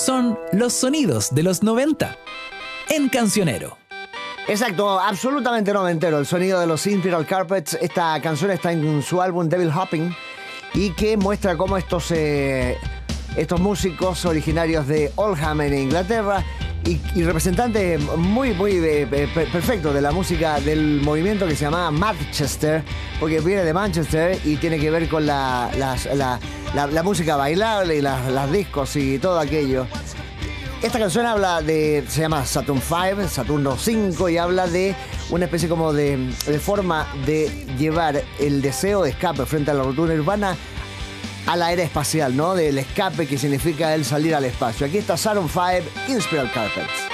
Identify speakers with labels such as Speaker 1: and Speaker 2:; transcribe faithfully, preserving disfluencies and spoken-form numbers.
Speaker 1: son los sonidos de los noventa en Cancionero.
Speaker 2: Exacto, absolutamente noventero. El sonido de los Imperial Carpets. Esta canción está en su álbum Devil Hopping y que muestra cómo estos, eh, estos músicos originarios de Oldham en Inglaterra y, y representantes muy, muy eh, perfectos de la música del movimiento que se llamaba Manchester, porque viene de Manchester y tiene que ver con la, las, la, la, la música bailable y las, las discos y todo aquello. Esta canción habla de, se llama Saturn cinco, Saturno cinco, y habla de una especie como de, de forma de llevar el deseo de escape frente a la ruptura urbana a la era espacial, ¿no? Del escape que significa el salir al espacio. Aquí está Saturn cinco, Imperial Carpets.